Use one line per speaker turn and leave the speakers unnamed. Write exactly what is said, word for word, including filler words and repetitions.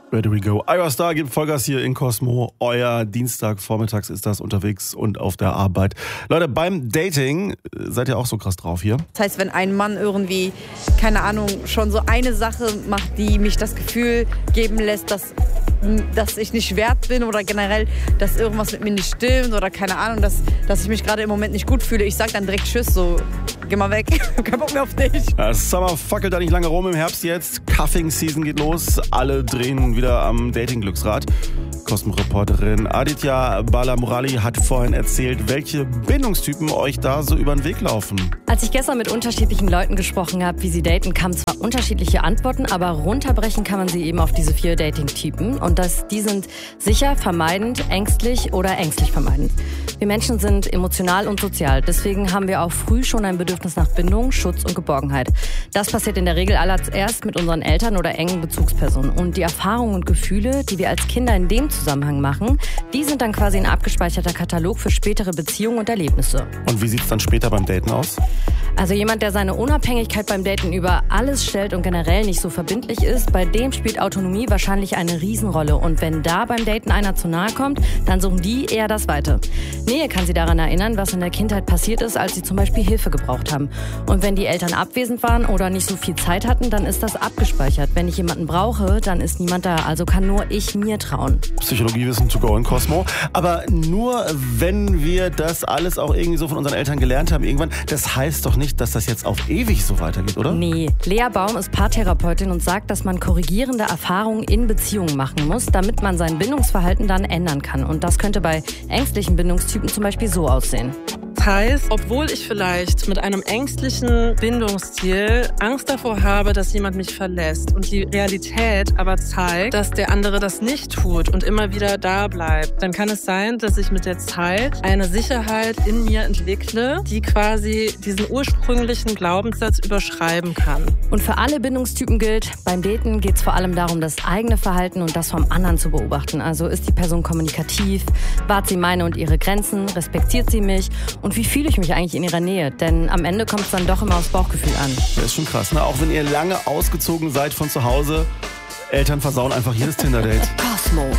Ready we go. Ira Star gibt Vollgas hier in Cosmo. Euer Dienstag vormittags ist das unterwegs und auf der Arbeit. Leute, beim Dating seid ihr auch so krass drauf hier?
Das heißt, wenn ein Mann irgendwie, keine Ahnung, schon so eine Sache macht, die mich das Gefühl geben lässt, dass, dass ich nicht wert bin oder generell, dass irgendwas mit mir nicht stimmt oder keine Ahnung, dass, dass ich mich gerade im Moment nicht gut fühle, ich sag dann direkt Tschüss, so, geh mal weg, kein Bock mehr auf dich.
Das Summer fackelt da nicht lange rum, im Herbst jetzt, Cuffing-Season geht los, alle drehen wieder am Dating-Glücksrad. Cosmo-Reporterin Aditya Balamurali hat vorhin erzählt, welche Bindungstypen euch da so über den Weg laufen.
Als ich gestern mit unterschiedlichen Leuten gesprochen habe, wie sie daten, kamen zwar unterschiedliche Antworten, aber runterbrechen kann man sie eben auf diese vier Dating-Typen. Und das, die sind sicher, vermeidend, ängstlich oder ängstlich vermeidend. Wir Menschen sind emotional und sozial. Deswegen haben wir auch früh schon ein Bedürfnis nach Bindung, Schutz und Geborgenheit. Das passiert in der Regel allererst mit unseren Eltern oder engen Bezugspersonen. Und die Erfahrungen und Gefühle, die wir als Kinder in dem Zusammenhang machen, die sind dann quasi ein abgespeicherter Katalog für spätere Beziehungen und Erlebnisse.
Und wie sieht's dann später beim Daten aus?
Also jemand, der seine Unabhängigkeit beim Daten über alles stellt und generell nicht so verbindlich ist, bei dem spielt Autonomie wahrscheinlich eine Riesenrolle. Und wenn da beim Daten einer zu nahe kommt, dann suchen die eher das Weite. Nähe kann sie daran erinnern, was in der Kindheit passiert ist, als sie zum Beispiel Hilfe gebraucht haben. Und wenn die Eltern abwesend waren oder nicht so viel Zeit hatten, dann ist das abgespeichert. Wenn ich jemanden brauche, dann ist niemand da. Also kann nur ich mir trauen.
Psychologiewissen to go in Cosmo. Aber nur, wenn wir das alles auch irgendwie so von unseren Eltern gelernt haben irgendwann, das heißt doch nicht, dass das jetzt auf ewig so weitergeht, oder?
Nee. Lea Baum ist Paartherapeutin und sagt, dass man korrigierende Erfahrungen in Beziehungen machen muss, damit man sein Bindungsverhalten dann ändern kann. Und das könnte bei ängstlichen Bindungstypen zum Beispiel so aussehen.
Das heißt, obwohl ich vielleicht mit einem ängstlichen Bindungsstil Angst davor habe, dass jemand mich verlässt und die Realität aber zeigt, dass der andere das nicht tut und immer wieder da bleibt, dann kann es sein, dass ich mit der Zeit eine Sicherheit in mir entwickle, die quasi diesen ursprünglichen Glaubenssatz überschreiben kann.
Und für alle Bindungstypen gilt, beim Daten geht es vor allem darum, das eigene Verhalten und das vom anderen zu beobachten. Also ist die Person kommunikativ, wahrt sie meine und ihre Grenzen, respektiert sie mich und wie fühle ich mich eigentlich in ihrer Nähe? Denn am Ende kommt es dann doch immer aufs Bauchgefühl an.
Das ist schon krass, ne? Auch wenn ihr lange ausgezogen seid von zu Hause, Eltern versauen einfach jedes Tinder-Date.
Cosmo.